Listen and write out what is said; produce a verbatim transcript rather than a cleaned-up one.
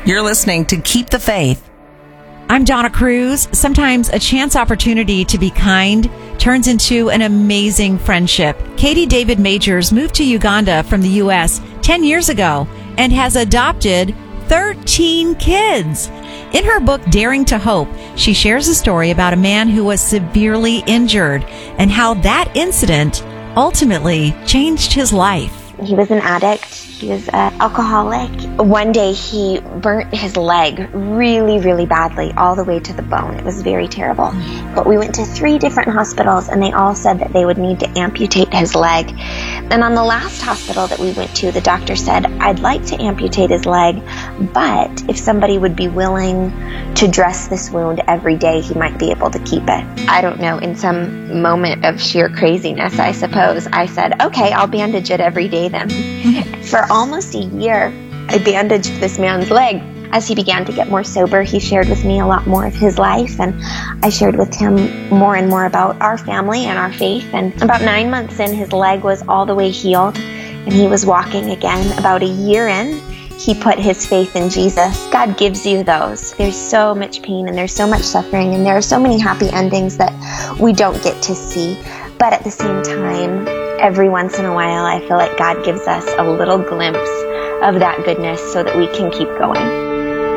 You're listening to Keep the Faith. I'm Donna Cruz. Sometimes a chance opportunity to be kind turns into an amazing friendship. Katie David Majors moved to Uganda from the U S ten years ago and has adopted thirteen kids. In her book, Daring to Hope, she shares a story about a man who was severely injured and how that incident ultimately changed his life. He was an addict. He was an alcoholic. One day he burnt his leg really, really badly, all the way to the bone. It was very terrible. But we went to three different hospitals, and they all said that they would need to amputate his leg. And on the last hospital that we went to, the doctor said, I'd like to amputate his leg, but if somebody would be willing to dress this wound every day, he might be able to keep it. I don't know, in some moment of sheer craziness, I suppose, I said, okay, I'll bandage it every day then. For almost a year, I bandaged this man's leg. As he began to get more sober, he shared with me a lot more of his life, and I shared with him more and more about our family and our faith. And about nine months in, his leg was all the way healed, and he was walking again. About a year in, he put his faith in Jesus. God gives you those. There's so much pain, and there's so much suffering, and there are so many happy endings that we don't get to see. But at the same time, every once in a while, I feel like God gives us a little glimpse of that goodness so that we can keep going.